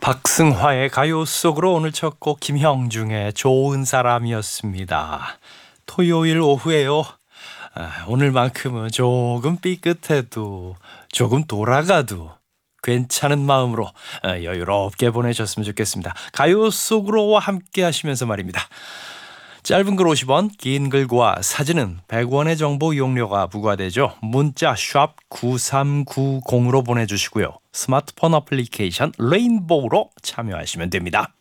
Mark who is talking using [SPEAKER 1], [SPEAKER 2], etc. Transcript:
[SPEAKER 1] 박승화의 가요 속으로 오늘 첫 곡 김형중의 좋은 사람이었습니다. 토요일 오후에요. 오늘만큼은 조금 삐끗해도 조금 돌아가도 괜찮은 마음으로 여유롭게 보내셨으면 좋겠습니다. 가요 속으로 함께 하시면서 말입니다. 짧은 글 50원, 긴 글과 사진은 100원의 정보 이용료가 부과되죠. 문자 샵 9390으로 보내주시고요. 스마트폰 어플리케이션 레인보우로 참여하시면 됩니다.